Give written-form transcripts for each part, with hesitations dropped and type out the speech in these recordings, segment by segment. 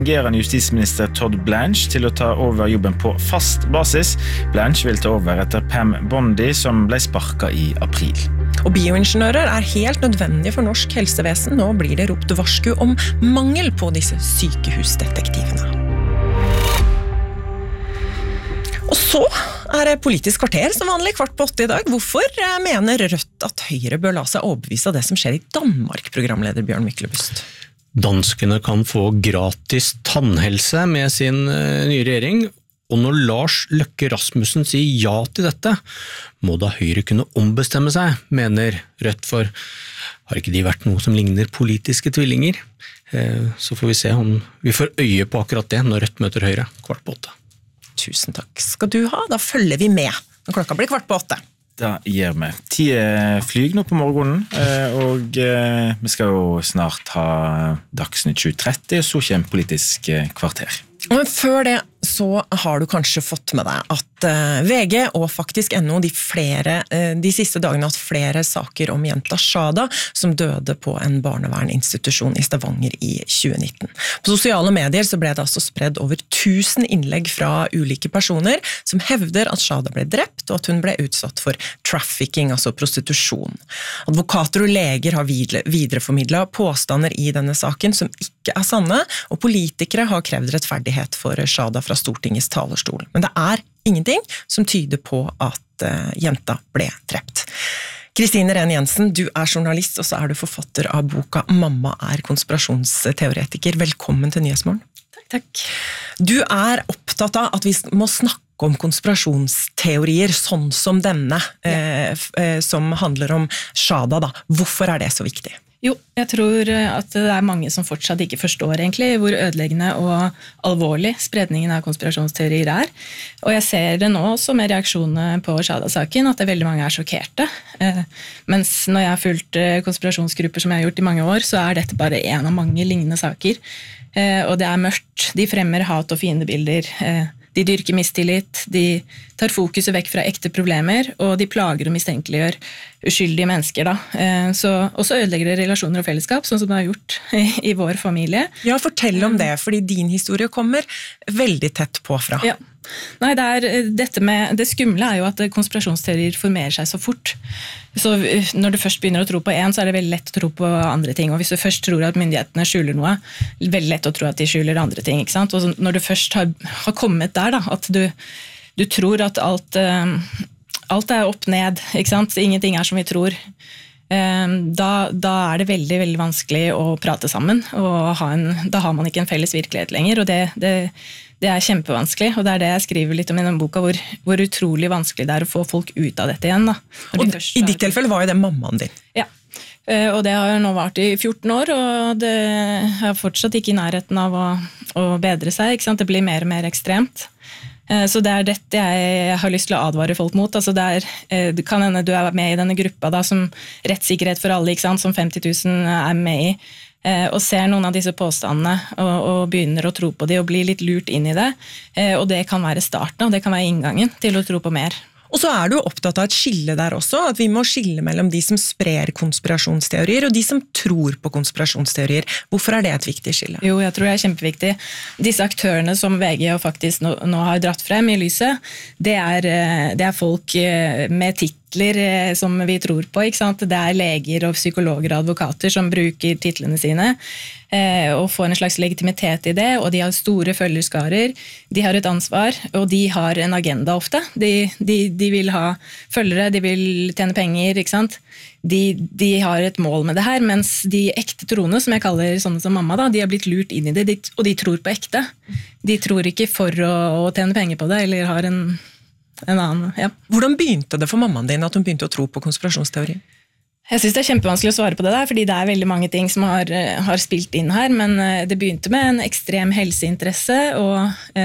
Fungerende justisminister Todd Blanche til å ta over jobben på fast basis. Blanche vil ta over etter Pam Bondi, som ble sparket i april. Og bioingeniører helt nødvendige for norsk helsevesen. Nå blir det ropt varsku om mangel på disse sykehusdetektivene. Og så det Politisk kvarter som vanlig 7:15 i dag. Hvorfor mener Rødt at Høyre bør la seg overbevise av det som skjer i Danmark, programleder Bjørn Myklebust? Danskene kan få gratis tannhelse med sin nye regjering, og når Lars Løkke Rasmussen sier ja til dette, må da Høyre kunne ombestemme seg, mener Rødt, for har ikke de vært noe som ligner politiske tvillinger? Så får vi se om vi får øye på akkurat det når Rødt møter Høyre 7:15. Tusen takk skal du ha, da følger vi med når klokka blir 7:15. Da gjør vi. 10 flyg nå på morgenen, og vi skal jo snart ha Dagsnytt 7:30, og så kommer Politisk kvarter. Men før det så har du kanskje fått med deg at VG og faktisk NO de siste dagene hatt flere saker om jenta Shada som døde på en barnevernsinstitusjon i Stavanger i 2019. På sosiale medier så ble det altså spredd over 1000 innlegg fra ulike personer som hevder at Shada ble drept og at hun ble utsatt for trafficking, altså prostitusjon. Advokater og leger har videreformidlet påstander i denne saken som ikke sanne, og politikere har krevd rettferdighet for Shada fra Stortingets talerstol. Men det ingenting som tyder på at jenta ble drept. Kristine Rehn Jensen, du journalist, og så du forfatter av boka «Mamma konspirasjonsteoretiker». Velkommen til Nyhetsmorgen. Takk. Du opptatt av at vi må snakke om konspirasjonsteorier, sånn som denne, som handler om Shada. Da. Hvorfor det så viktig? Jo, jeg tror at det mange som fortsatt ikke forstår egentlig hvor ødeleggende og alvorlig spredningen av konspirasjonsteorier Og jeg ser det nå også med reaksjonene på Shada-saken, at veldig mange sjokkerte. Mens når jeg har fulgt konspirasjonsgrupper som jeg har gjort i mange år, så dette bare en av mange lignende saker. Og det mørkt, de fremmer hat- og fiendebilder, de dyrker mistillit, de tar fokuset vekk fra ekte problemer, og de plager og mistenkeliggjør uskyldige mennesker. Og så ødelegger det relasjoner og fellesskap, sånn som det har gjort i vår familie. Ja, fortell om det, fordi din historie kommer veldig tett påfra. Ja. Nei, det skumle jo at konspirasjonsteorier formerer seg så fort. Så når du først begynner å tro på en, så det veldig lett å tro på andre ting. Og hvis du først tror at myndighetene skjuler noe, veldig lett å tro at de skjuler andre ting. Ikke sant? Og når du først har kommet der, da, at du tror at alt opp ned, ikke sant? Ingenting som vi tror, da det veldig, veldig vanskelig å prate sammen, og da har man ikke en felles virkelighet lenger, og det kjempevanskelig, og det det jeg skriver litt om i denne boka, hvor utrolig vanskelig det å få folk ut av dette igjen. Da. Og i ditt tilfelle var jo det mammaen din. Ja, og det har nå vært i 14 år, og det fortsatt ikke i nærheten av å bedre seg, ikke sant? Det blir mer og mer ekstremt. Så det dette jeg har lyst til å advare folk mot. Altså det kan hende du med i denne gruppa da, som rettssikkerhet for alle, ikke sant? Som 50 000 med i, og ser noen av disse påstandene og begynner å tro på de og blir litt lurt inn i det. Og det kan være starten, og det kan være inngangen til å tro på mer. Og så du opptatt av et skille der også, at vi må skille mellom de som sprer konspirasjonsteorier og de som tror på konspirasjonsteorier. Hvorfor det et viktig skille? Jo, jeg tror det kjempeviktig. Disse aktørene som VG og faktisk nå har dratt frem i lyset, det folk med titler som vi tror på, ikke sant? Det leger og psykologer og advokater som bruker titlene sine og får en slags legitimitet i det, og de har store følgerskarer, de har et ansvar, og de har en agenda ofte. De vil ha følgere, de vil tjene penger, ikke sant? De har et mål med det her, mens de ekte troende, som jeg kaller sånne som mamma, da, de har blitt lurt inn i det, og de tror på ekte. De tror ikke for å tjene penger på det, eller har en annen, ja. Hvordan begynte det for mammaen din at hun begynte å tro på konspirasjonsteorier? Jeg synes det kjempevanskelig å svare på det der, fordi det veldig mange ting som har spilt inn her, men det begynte med en ekstrem helseinteresse og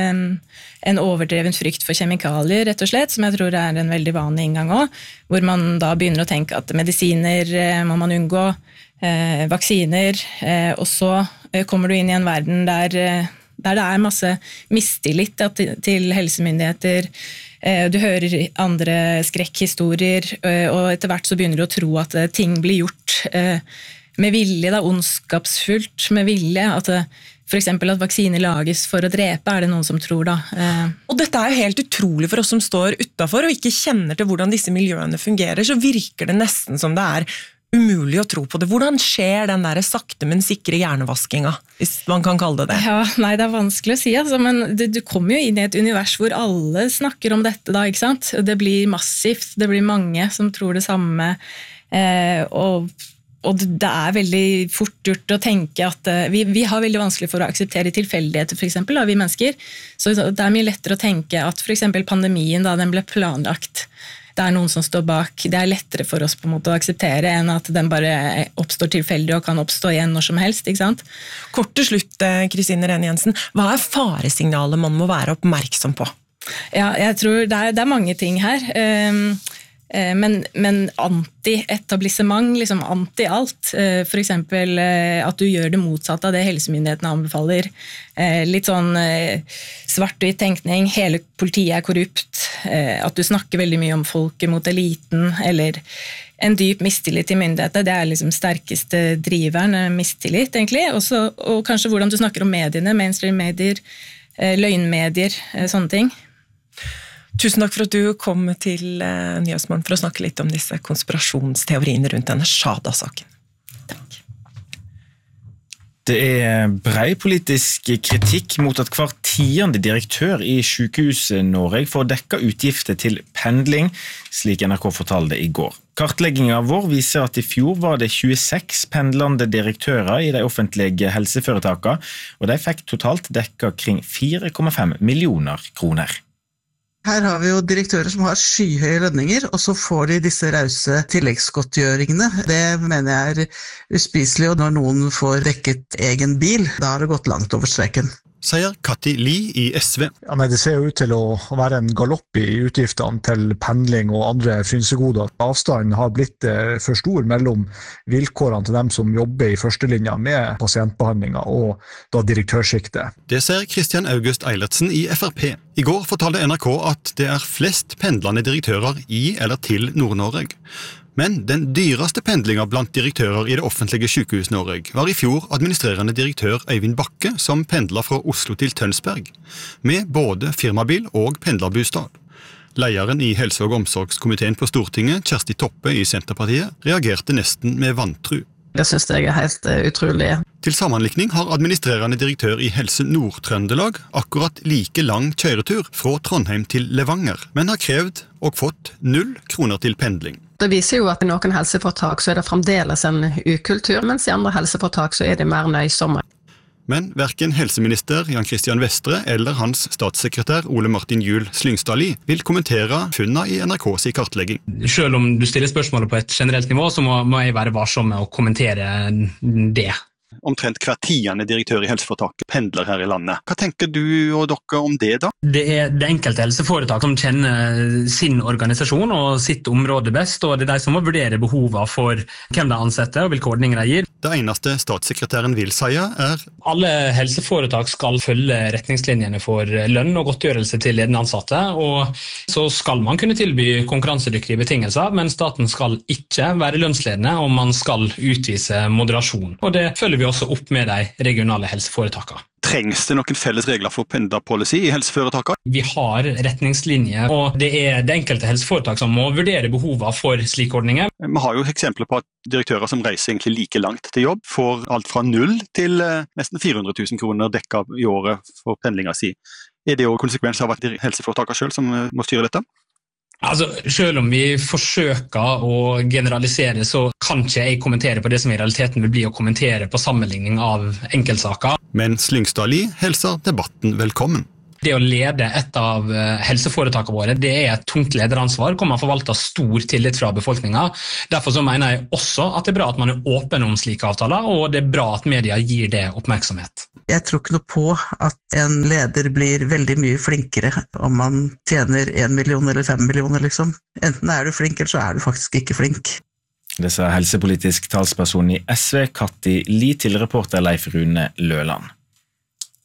en overdreven frykt for kjemikalier, rett og slett, som jeg tror en veldig vanlig inngang også, hvor man da begynner å tenke at medisiner må man unngå, vaksiner, og så kommer du inn i en verden der det masse mistillit til helsemyndigheter. Du hører andre skrekkhistorier, og etter hvert så begynner du å tro at ting blir gjort med vilje, ondskapsfullt med vilje, at for eksempel at vaksiner lages for å drepe, det noen som tror da. Og dette jo helt utrolig for oss som står utenfor og ikke kjenner til hvordan disse miljøene fungerer, så virker det nesten som det umulig å tro på det. Hvordan skjer den der sakte, men sikre hjernevaskinga, hvis man kan kalle det det? Ja, nei, det vanskelig å si, altså, men du kommer jo inn i et univers hvor alle snakker om dette da, ikke sant? Det blir massivt, det blir mange som tror det samme, og det veldig fort gjort å tenke at vi har veldig vanskelig for å akseptere tilfeldigheter, for eksempel, vi mennesker, så det mye lettere å tenke at for eksempel pandemien, da den ble planlagt, det noen som står bak, det lettere for oss på en måte å akseptere enn at den bare oppstår tilfeldig og kan oppstå igjen når som helst, ikke sant? Kort til slutt, Kristine Rene Jensen, hva faresignalet man må være oppmerksom på? Ja, jeg tror det mange ting her, men anti-etablissement, liksom anti-alt, for eksempel at du gjør det motsatte av det helsemyndighetene anbefaler, litt sånn svart-hvitt tenkning, hele politiet korrupt, at du snakker veldig mye om folket mot eliten, eller en dyp mistillit til myndigheter, det liksom sterkeste driveren, mistillit egentlig, og kanskje hvordan du snakker om mediene, mainstream-medier, løgnmedier, sånne ting. Tusen takk for at du kom til Nyhetsmorgen for å snakke litt om disse konspirasjonsteoriene rundt denne Shada-saken. Takk. Det brei politisk kritikk mot at hver 10. direktør i Sykehuset Norge får dekket utgifter til pendling, slik NRK fortalte i går. Kartleggingen vår viser at i fjor var det 26 pendlende direktører i de offentlige helseforetakene, og de fikk totalt dekket kring 4,5 millioner kroner. Her har vi jo direktører som har skyhøye lønninger, og så får de disse rause tilleggsgodtgjøringene. Det mener jeg uspiselig, og når noen får dekket egen bil, da har det gått langt over streken. Sier Katti Li i SV. Ja, nei, det ser jo ut til å være en galopp i utgiftene til pendling og andre frynsegoder. Avstanden har blitt for stor mellom vilkårene til dem som jobber i førstelinja med pasientbehandlinger og da direktørsjiktet. Det ser Kristian August Eilertsen i FrP. I går fortalte NRK at det flest pendlende direktører i eller til Nord-Norge. Men den dyreste pendlinga blant direktører i det offentlige Sykehus Norge var i fjor administrerende direktør Øyvind Bakke som pendla fra Oslo til Tønsberg, med både firmabil og pendlerbostad. Lederen i Helse- og omsorgskomiteen på Stortinget, Kjersti Toppe i Senterpartiet, reagerte nesten med vantru. Det synes jeg helt utrolig. Til sammenlikning har administrerende direktør i Helse Nord-Trøndelag akkurat like lang kjøretur fra Trondheim til Levanger, men har krevd og fått 0 kroner til pendling. Det viser jo at i noen helseforetak så det fremdeles en ukultur, mens i andre helseforetak så det mer nøysomme. Men hverken helseminister Jan Christian Vestre eller hans statssekretær Ole Martin Juel Slyngstadli vil kommentere funnene i NRKs kartlegging. Selv om du stiller spørsmålet på et generelt nivå, så må jeg være varsom med å kommentere det. Omtrent hver 10. direktør i helseforetaket pendler her i landet. Hva tenker du og dere om det da? Det det enkelte helseforetak som kjenner sin organisasjon og sitt område best, og det de som må vurdere behovet for hvem de ansetter og hvilke ordninger de gir. Det eneste statssekretæren vil si alle helseforetak skal følge retningslinjene for lønn og godtgjørelse til ledende ansatte, og så skal man kunne tilby konkurransedyktige betingelser, men staten skal ikke være lønnsledende, og man skal utvise moderasjon. Og det følger vi også opp med de regionale helseforetakene. Trengs det noen felles regler for pendlerpolicy i helseforetakene? Vi har retningslinjer, og det det enkelte helseforetak som må vurdere behovene for slike ordninger. Vi har jo eksempler på at direktører som reiser egentlig like langt til jobb får alt fra 0 til nesten 400 000 kroner dekket i året for pendlinga si. Det jo konsekvens av at helseforetakene selv som må styre dette? Altså, selv om vi forsøker å generalisere, så kan ikke jeg kommentere på det som i realiteten vil bli å kommentere på sammenligning av enkeltsaker. Men Slyngstadli hilser debatten velkommen. Det å lede et av helseforetakene våre, det et tungt lederansvar, hvor man forvalter stor tillit fra befolkningen. Derfor så mener jeg også at det bra at man åpen om slike avtaler, og det bra at media gir det oppmerksomhet. Jeg tror ikke noe på at en leder blir veldig mye flinkere om man tjener 1 million eller 5 millioner, liksom. Enten du flink, eller så du faktisk ikke flink. Det sa helsepolitisk talsperson i SV, Katti Li, til reporter Leif Rune Løland.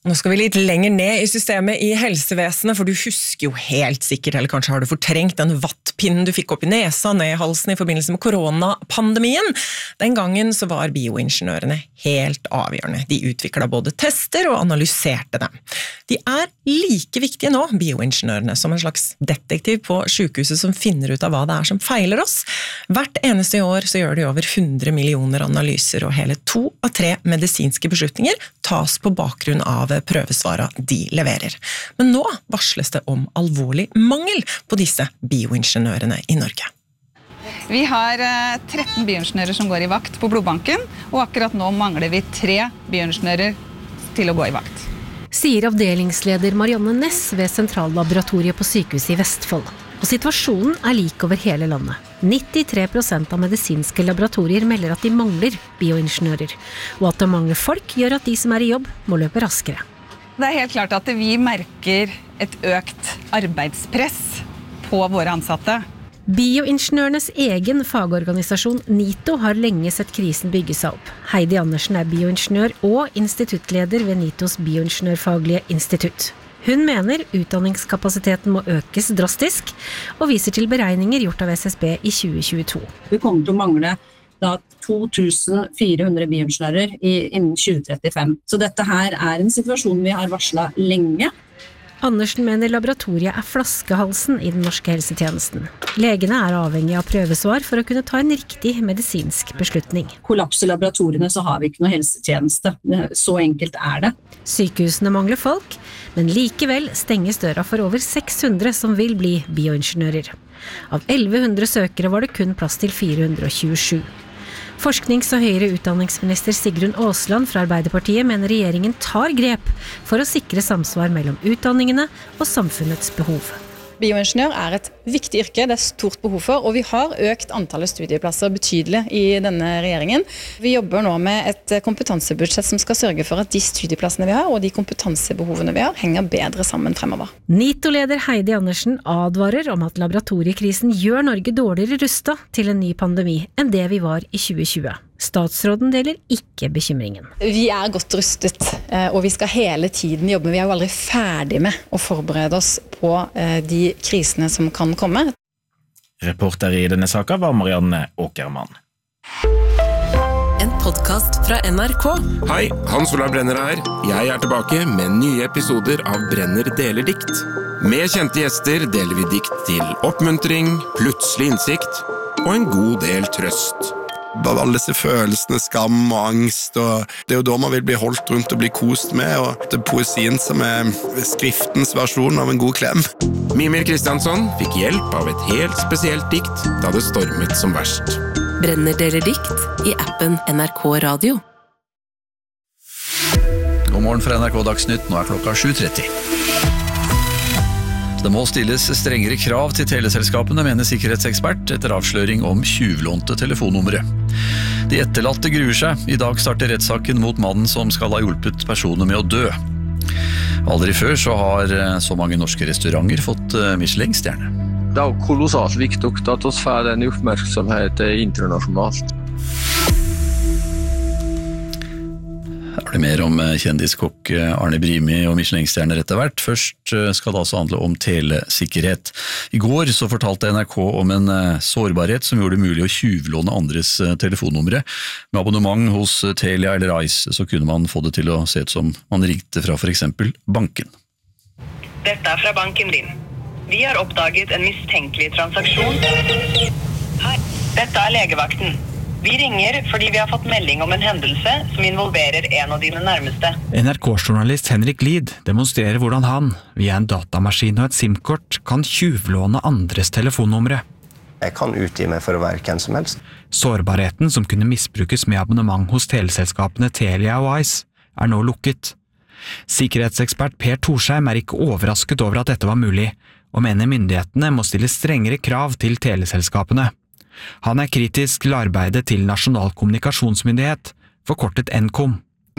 Nå skal vi litt lenger ned i systemet i helsevesenet, for du husker jo helt sikkert, eller kanskje har du fortrengt den vattpinnen du fikk opp i nesa, ned i halsen i forbindelse med koronapandemien. Den gangen så var bioingeniørene helt avgjørende. De utviklet både tester og analyserte dem. De er like viktige nå, bioingeniørene, som en slags detektiv på sykehuset som finner ut av hva det er som feiler oss. Hvert eneste år så gjør de over 100 millioner analyser, og hele 2 av 3 medisinske beslutninger tas på bakgrunn av prøvesvara de leverer. Men nå varsles det om alvorlig mangel på disse bioingeniørene i Norge. Vi har 13 bioingeniører som går i vakt på blodbanken, og akkurat nå mangler vi 3 bioingeniører til å gå i vakt. Sier avdelingsleder Marianne Næss ved Sentrallaboratoriet på sykehuset i Vestfold. Og situasjonen er lik over hele landet. 93% av medisinske laboratorier melder at de mangler bioingeniører, og at det mangler folk gjør at de som er i jobb må løpe raskere. Det er helt klart at vi merker et økt arbeidspress på våre ansatte. Bioingeniørenes egen fagorganisasjon NITO har lenge sett krisen bygge seg opp. Heidi Andersen er bioingeniør og instituttleder ved NITOs bioingeniørfaglige institutt. Hun mener utdanningskapasiteten må økes drastisk, og viser til beregninger gjort av SSB i 2022. Vi kommer til å mangle 2400 bioingeniører innen 2035. Så dette her er en situasjon vi har varslet lenge. Andersen mener laboratoriet er flaskehalsen i den norske helsetjenesten. Legene er avhengig av prøvesvar for å kunne ta en riktig medisinsk beslutning. Kollapser laboratoriene så har vi ikke noe helsetjeneste. Så enkelt er det. Sykehusene mangler folk, men likevel stenges døra for over 600 som vil bli bioingeniører. Av 1100 søkere var det kun plass til 427. Forsknings- og høyere utdanningsminister Sigrun Aasland fra Arbeiderpartiet mener regjeringen tar grep for å sikre samsvar mellom utdanningene og samfunnets behov. Bioingeniør er et viktig yrke, det er stort behov for, og vi har økt antallet studieplasser betydelig i denne regjeringen. Vi jobber nå med et kompetansebudsjett som skal sørge for at de studieplassene vi har, og de kompetansebehovene vi har, henger bedre sammen fremover. NITO-leder Heidi Andersen advarer om at laboratoriekrisen gjør Norge dårligere rustet til en ny pandemi enn det vi var i 2020. Statsråden deler ikke bekymringen. Vi er godt rustet, og vi skal hele tiden jobbe. Vi er jo aldri ferdig med å forberede oss på de krisene som kan komme. Reporter i denne saken var Marianne Åkermann. En podcast fra NRK. Hei, Hans Olav Brenner her. Jeg er tilbake med nye episoder av Brenner deler dikt. Med kjente gjester deler vi dikt til oppmuntring, plutselig innsikt og en god del trøst. Alle disse følelsene, skam og angst, og det er jo da man vil bli holdt rundt og bli kost med, og det er poesien som er skriftens versjon av en god klem. Mimir Kristiansson fikk hjelp av et helt spesielt dikt da det stormet som verst. Brenner deler dikt i appen NRK Radio. God morgen fra NRK Dagsnytt, nå er klokka 7:30. Det må stilles strengere krav til teleselskapene, mener sikkerhetsekspert, etter avsløring om tjuvlånte telefonnumre. De etterlatte gruer seg. I dag starter rettssaken mot mannen som skal ha hjulpet personer med å dø. Aldri før så har så mange norske restauranter fått Michelin-stjerne. Det er jo kolossalt viktig at vi får den oppmerksomheten internasjonalt. Er det mer om kjendiskokk Arne Brimi og Michelin-stjerner etter hvert. Først skal det altså handle om telesikkerhet. I går så fortalte NRK om en sårbarhet som gjorde det mulig å tjuvlåne andres telefonnumre. Med abonnement hos Telia eller Ice så kunne man få det til å se ut som man ringte fra for eksempel banken. Dette er fra banken din. Vi har oppdaget en mistenkelig transaksjon. Hei, dette er legevakten. Vi ringer fordi vi har fått melding om en hendelse som involverer en av dine nærmeste. NRK-journalist Henrik Lid demonstrerer hvordan han, via en datamaskin og et SIM-kort, kan tjuvlåne andres telefonnumre. Jeg kan utgi meg for å være hvem som helst. Sårbarheten som kunne misbrukes med abonnement hos teleselskapene Telia og Ice, er nå lukket. Sikkerhetsekspert Per Torsheim er ikke overrasket over at dette var mulig, og mener myndighetene må stille strengere krav til teleselskapene. Han er kritisk til arbeidet til Nasjonal kommunikasjonsmyndighet, forkortet NKOM.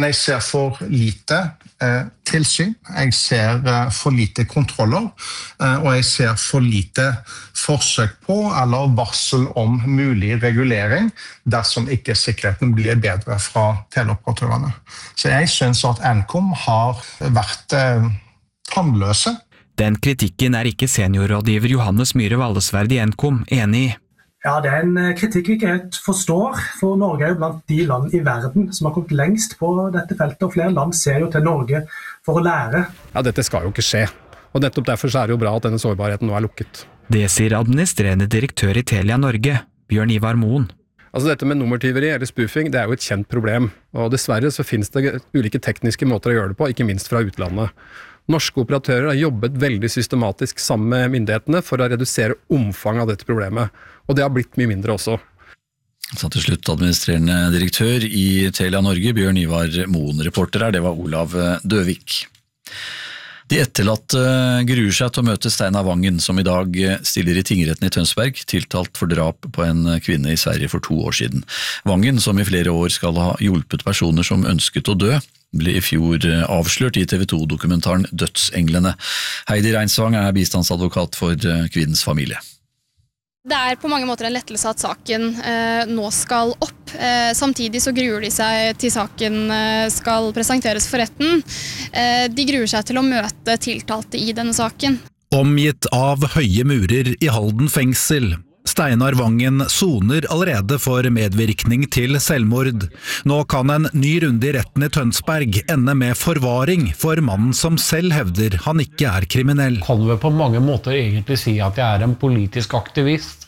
Men jeg ser for lite tilsyn, jeg ser for lite kontroller, og jeg ser for lite forsøk på eller varsel om mulig regulering dersom ikke sikkerheten blir bedre fra teleoperatørene. Så jeg synes at Nkom har vært tannløse. Den kritikken ikke seniorrådgiver Johannes Myhre Vallesverd i Nkom enig i. Ja, det en kritikk vi ikke helt forstår, for Norge jo blant de land i verden som har kommet lengst på dette feltet, og flere land ser jo til Norge for å lære. Ja, dette skal jo ikke skje, og nettopp derfor så det jo bra at denne sårbarheten nå lukket. Det sier administrerende direktør i Telia Norge, Bjørn Ivar Moen. Altså dette med nummertyveri eller spoofing, det jo et kjent problem, og dessverre så finnes det ulike tekniske måter å gjøre det på, ikke minst fra utlandet. Norske operatører har jobbet veldig systematisk sammen med myndighetene for å redusere omfanget av dette problemet, og det har blitt mye mindre også. Så til slutt administrerende direktør i Telia Norge, Bjørn Ivar Moen. Reporter det var Olav Døvik. De etterlatte gruer seg til å møte Steinar Vangen, som i dag stiller i tingretten i Tønsberg, tiltalt for drap på en kvinne i Sverige for 2 år siden. Vangen, som i flere år skal ha hjulpet personer som ønsket å dø, ble i fjor avslørt i TV 2-dokumentaren Dødsenglene. Heidi Reinsvang bistandsadvokat for kvinnens familie. Det på mange måter en lettelse at saken nå skal opp. Samtidig så gruer de seg til saken skal presenteres for retten. De gruer seg til å møte tiltalte i denne saken. Omgitt av høye murer i Halden fengsel. Steinar Vangen soner allerede for medvirkning til selvmord. Nå kan en ny runde i retten i Tønsberg ende med forvaring for mannen som selv hevder han ikke kriminell. Kan vi på mange måter egentlig si at jeg en politisk aktivist?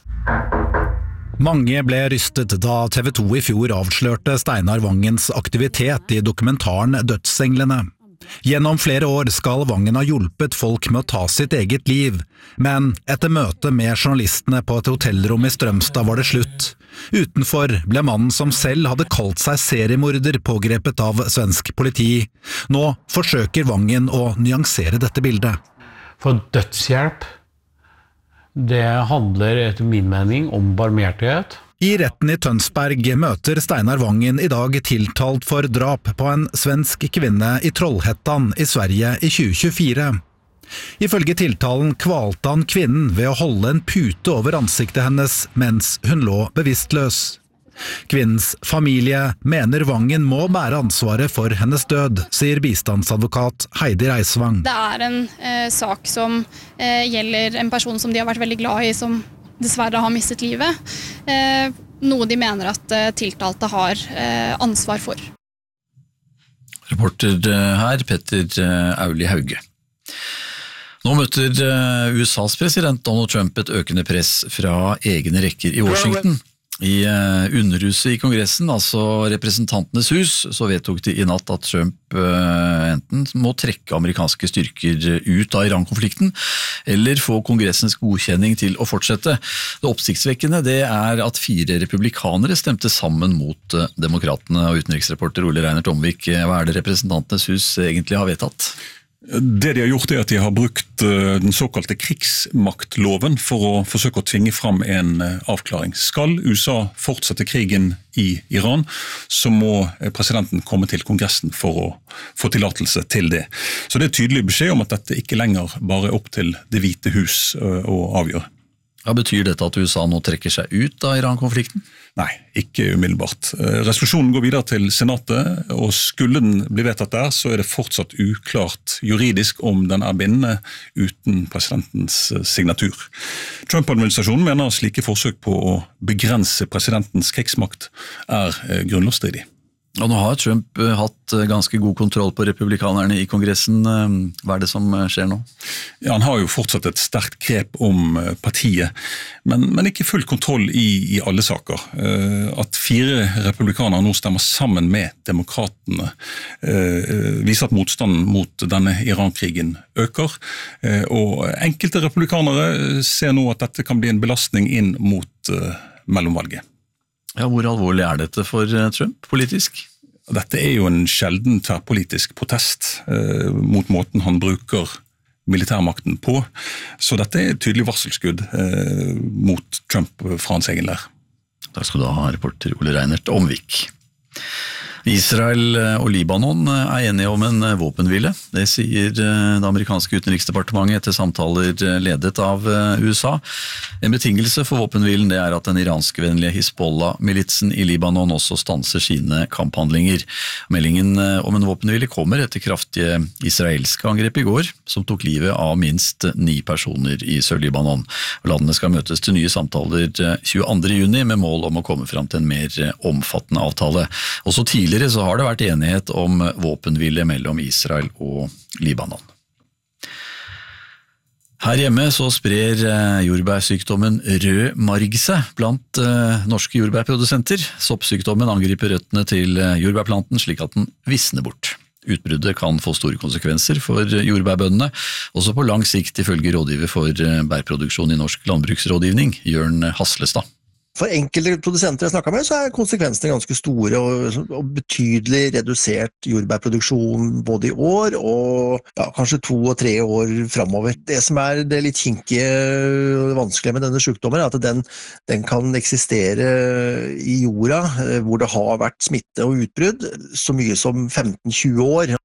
Mange ble rystet da TV 2 i fjor avslørte Steinar Vangens aktivitet i dokumentaren Dødsenglene. Gjennom flere år skal Vangen ha hjulpet folk med å ta sitt eget liv, men etter møte med journalistene på et hotellrom i Strømstad var det slutt. Utenfor ble mannen som selv hadde kalt seg seriemorder pågrepet av svensk politi. Nå forsøker Vangen å nyansere dette bildet. For dødshjelp, det handler etter min mening om barmhjertighet. I retten i Tønsberg møter Steinar Vangen i dag tiltalt for drap på en svensk kvinne i Trollhättan i Sverige i 2024. Ifølge tiltalen kvalte han kvinnen ved å holde en pute over ansiktet hennes mens hun lå bevisstløs. Kvinnens familie mener Vangen må bære ansvaret for hennes død, sier bistandsadvokat Heidi Reinsvang. Det en sak som gjelder en person som de har vært veldig glad i, som dessverre har mistet livet, noe de mener at tiltalte har ansvar for. Reporter her, Petter Auli Hauge. Nå møter USAs president Donald Trump et økende press fra egne rekker i Washington. I underhuset i Kongressen, altså representantenes hus, så vedtok de i natt at Trump enten må trekke amerikanske styrker ut av Iran-konflikten, eller få kongressens godkjenning til å fortsette. Det oppsiktsvekkende det at 4 republikanere stemte sammen mot demokratene, og utenriksreporter Ole Reiner Tomvik, hva det representantenes hus egentlig har vedtatt? Det de har gjort at de har brukt den såkalte krigsmaktloven for å forsøke å tvinge fram en avklaring. Skal USA fortsette krigen i Iran, så må presidenten komme til Kongressen for å få tillatelse til det. Så det tydelig beskjed om at dette ikke lenger bare opp til Det hvite hus å avgjøre. Hva betyr dette at USA nå trekker seg ut av Iran-konflikten? Nei, ikke umiddelbart. Resolusjonen går videre til Senatet, og skulle den bli vedtatt der, så det fortsatt uklart juridisk om den bindende uten presidentens signatur. Trump-administrasjonen mener slike forsøk på å begrense presidentens krigsmakt grunnlovsstridig. Og nå har Trump hatt ganske god kontroll på republikanerne i Kongressen. Hva det som skjer nå? Ja, han har jo fortsatt et sterkt grep om partiet, men ikke full kontroll i alle saker. At 4 republikanere nå stemmer sammen med demokratene viser at motstanden mot denne Iran-krigen øker, og enkelte republikanere ser nå at dette kan bli en belastning inn mot mellomvalget. Ja, hvor alvorlig dette for Trump politisk? Dette jo en sjelden tverrpolitisk protest mot måten han bruker militærmakten på, så dette et tydelig varselskudd mot Trump fra hans egen lær. Takk skal du ha, reporter Ole Reinert Omvik. Israel og Libanon enige om en våpenhvile. Det sier det amerikanske utenriksdepartementet etter samtaler ledet av USA. En betingelse for våpenhvilen det at den iranskvennlige Hizbollah-militsen i Libanon også stanser sine kamphandlinger. Meldingen om en våpenhvile kommer etter kraftige israelske angrep i går, som tok livet av minst 9 personer i Sør-Libanon. Landene skal møtes til nye samtaler 22. juni med mål om å komme fram til en mer omfattende avtale. Også tidligere så har det vært enighet om våpenhvile mellom Israel og Libanon. Her hjemme så sprer jordbærsykdommen rød marg seg blant norske jordbærprodusenter. Soppsykdommen angriper røttene til jordbærplanten slik at den visner bort. Utbruddet kan få store konsekvenser for jordbærbøndene, også på lang sikt ifølge rådgiver for bærproduksjon i Norsk Landbruksrådgivning, Jørn Haslestad. For enkelte produsenter jeg snakket med, så konsekvensene ganske store og betydelig redusert jordbærproduksjon både i år og kanskje 2 og 3 år fremover. Det som det litt kinkige og vanskelige med denne sykdommen at den kan eksistere i jorda hvor det har vært smitte og utbrudd så mye som 15-20 år.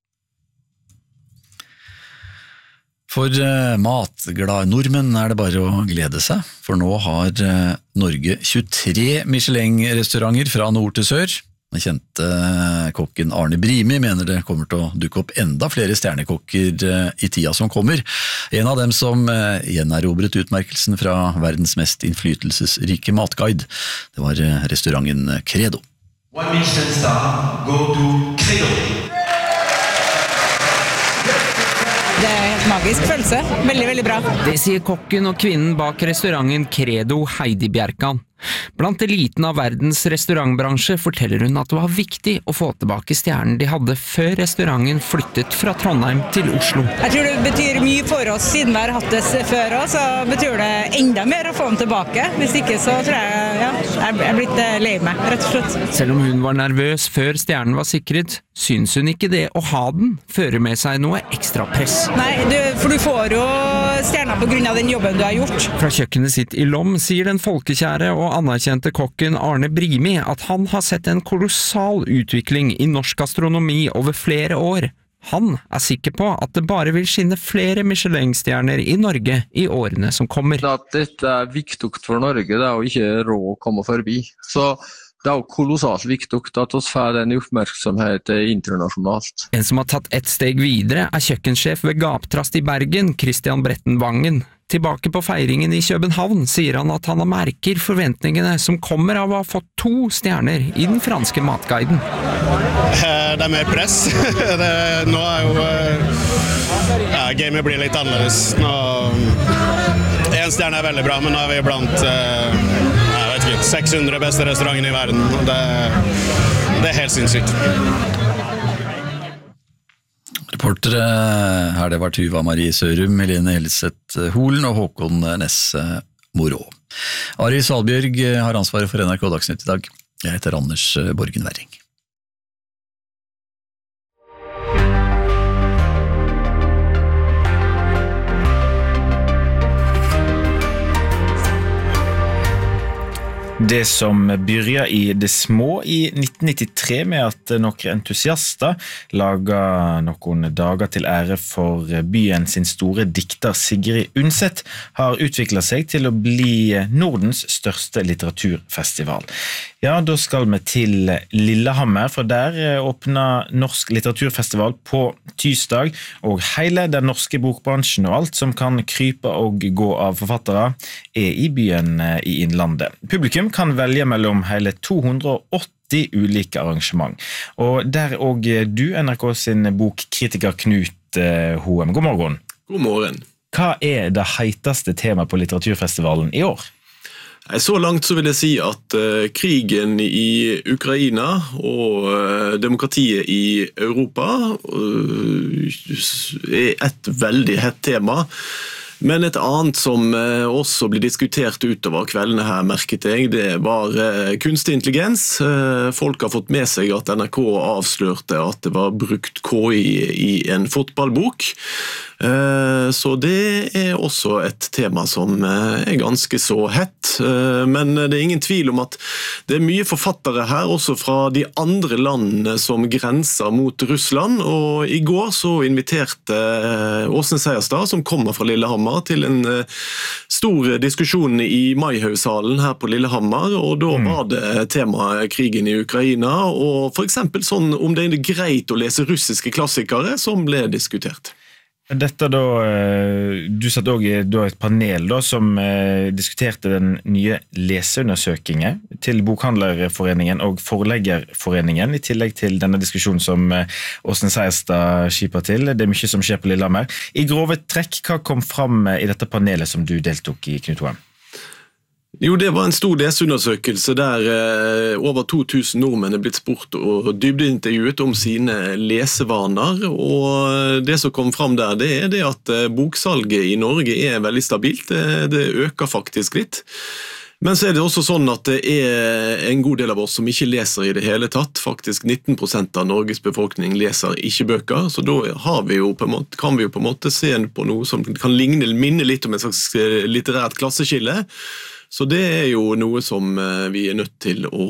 For matglade nordmenn det bare å glede seg, for nå har Norge 23 Michelin-restauranter fra nord til sør. Den kjente kokken Arne Brimi mener det kommer til å dukke opp enda flere stjernekokker i tida som kommer. En av dem som gjenerobret utmerkelsen fra verdens mest innflytelsesrike matguide, det var restauranten Credo. One Michelin star, go to Credo. Det en magisk følelse. Veldig, veldig bra. Det sier kokken og kvinnen bak restauranten Credo, Heidi Bjerkan. Blant eliten av verdens restaurantbransje forteller hun at det var viktig å få tilbake stjernen de hadde før restauranten flyttet fra Trondheim til Oslo. Jeg tror det betyr mye for oss, siden vi har hatt det før også, så betyr det enda mer å få den tilbake. Hvis ikke så tror jeg er blitt lei meg, rett og slett. Selv om hun var nervøs før stjernen var sikret, syns hun ikke det å ha den fører med seg noe ekstra press. Nei, for du får jo stjerner på grunn av den jobben du har gjort. Fra kjøkkenet sitt i Lom sier den folkekjære og anerkjente kokken Arne Brimi at han har sett en kolossal utvikling i norsk gastronomi over flere år. Han er sikker på at det bare vil skinne flere Michelin-stjerner i Norge i årene som kommer. At dette er viktig for Norge, det er jo ikke råd å komme forbi. Så det er jo kolossalt viktig at vi får den oppmerksomheten internasjonalt. En som har tatt ett steg videre er kjøkkensjef ved Gaptrast i Bergen, Christian Bretten Vangen. Tilbake på feiringen i København sier han at han merker forventningene som kommer av å ha fått 2 stjerner i den franske matguiden. Det er mer press. Nå er jo gamet blir litt annerledes. En stjerne er veldig bra, men nå er vi blant 600 beste restauranter i verden. Det er helt sinnssykt. Reportere her det var Tuva Marie Sørum, Helene Helseth Holen og Håkon Nesse Morå. Ari Salbjørg har ansvaret for NRK Dagsnytt i dag. Jeg heter Anders Borgen Werring. Det som begynte i det små i 1993 med at noen entusiaster laget noen dager til ære for byen sin store dikter Sigrid Undset, har utviklet seg til å bli Nordens største litteraturfestival. Ja, da skal vi til Lillehammer, for der åpner Norsk litteraturfestival på tirsdag, og hele den norske bokbransjen og alt som kan krype og gå av forfattere i byen i Innlandet. Publikum kan velge mellom hele 280 ulike arrangement. Og der og du, NRK sin bokkritiker Knut Hoem. God morgen. God morgen. Hva det heiteste tema på litteraturfestivalen i år? Så langt så vil jeg si at krigen i Ukraina og demokratiet i Europa et veldig hett tema. Men et annet som også blir diskutert utover kveldene her, merket jeg, det var kunstig intelligens. Folk har fått med seg at NRK avslørte at det var brukt KI i en fotballbok. Så det også et tema som ganske så hett, men det ingen tvil om at det mye forfattere her, også fra de andre landene som grenser mot Russland, og i går så inviterte Åsne Seierstad, som kommer fra Lillehammer, til en stor diskusjon i Maihaugshallen her på Lillehammer, og da var det tema krigen i Ukraina, og for eksempel sånn om det greit å lese russiske klassikere som ble diskutert. Dette da, du satt også da et panel da, som diskuterte den nye leseundersøkingen til Bokhandlerforeningen og Forleggerforeningen, i tillegg til denne diskusjonen som Åsne Seierstad skiper til. Det mye som skjer på Lillehammer. I grove trekk, hva kom fram i dette panelet som du deltok i, Knut Hoem? Jo, det var en stor leseundersøkelse der over 2000 nordmenn blitt spurt og dybdeintervjuet om sine lesevaner, og det som kom fram der, det det at boksalget i Norge veldig stabilt, det øker faktisk litt. Men så det også sånn at det en god del av oss som ikke leser i det hele tatt. Faktisk 19% av Norges befolkning leser ikke bøker, så da kan vi jo på en måte se på noe som kan minne litt om en slags litterært klasseskille. Så det jo noe som vi nødt til å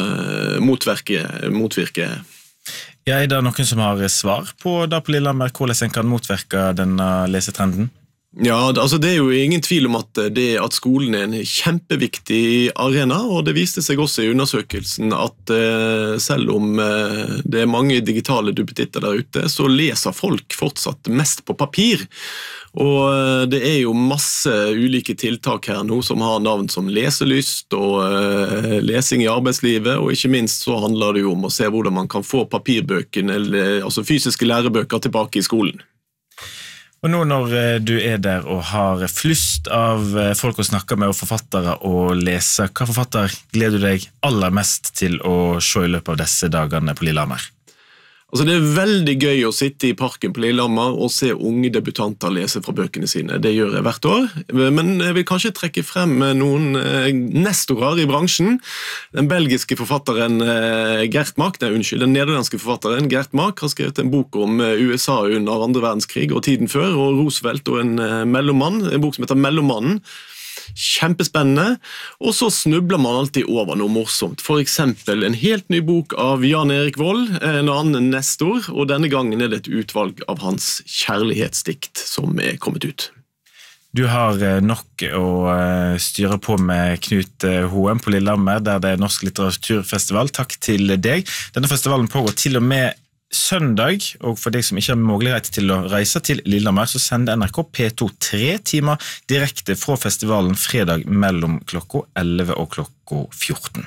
motvirke. Ja, det noen som har svar på da på Lillehammer, hvordan en kan motvirke denne lesetrenden? Ja, altså det jo ingen tvil om at skolen en kjempeviktig arena, og det viste seg også i undersøkelsen at selv om det mange digitale duppetitter der ute, så leser folk fortsatt mest på papir. Og det jo masse ulike tiltak her nå som har navn som leselyst og lesing i arbeidslivet, og ikke minst så handler det jo om å se hvordan man kan få papirbøkene, altså fysiske lærebøker, tilbake i skolen. Og nå når du der og har flust av folk å snakke med og forfattere å lese, hva forfatter gleder du deg aller mest til å se i løpet av disse dagene på Lillehammer? Altså det veldig gøy å sitte i parken på Lillehammer og se unge debutanter lese fra bøkene sine. Det gjør jeg hvert år, men jeg vil kanskje trekke frem noen nestorer i bransjen. Den belgiske forfatteren Gert Mak, den nederlandske forfatteren Gert Mak har skrevet en bok om USA under 2. verdenskrig og tiden før, og Roosevelt og en mellommann, en bok som heter Mellommannen. Kjempespennende, og så snubler man alltid over noe morsomt. For eksempel en helt ny bok av Jan Erik Vold, en annen nestor, og denne gangen det et utvalg av hans kjærlighetsdikt som kommet ut. Du har nok å styre på med Knut Hoem på Lillehammer, der det Norsk litteraturfestival. Takk til deg. Denne festivalen pågår til og med søndag, og for deg som ikke har mulighet til å reise til Lillehammer, så sender NRK P2 3 timer direkte fra festivalen fredag mellom klokka 11 og klokka 14.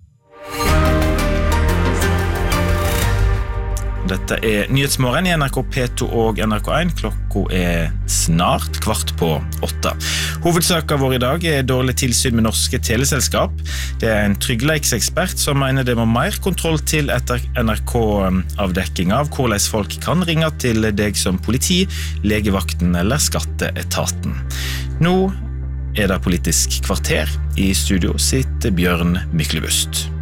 Dette Nyhetsmorgen i NRK P2 og NRK1. Klokka snart 7:15. Hovedsaken vår i dag dårlig tilsyn med norske teleselskap. Det en tryggleiksekspert som mener det må mer kontroll til etter NRK-avdekking av hvordan folk kan ringe til deg som politi, legevakten eller skatteetaten. Nå det Politisk kvarter. I studio sitter Bjørn Myklebust.